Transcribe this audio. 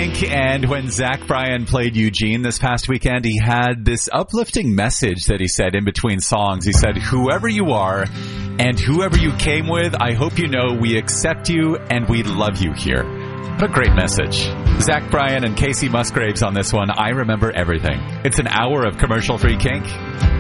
Kink, and when Zach Bryan played Eugene this past weekend, he had this uplifting message that he said in between songs. He said, whoever you are and whoever you came with, I hope you know we accept you and we love you here. What a great message. Zach Bryan and Casey Musgraves on this one. I Remember Everything. It's an hour of commercial-free Kink.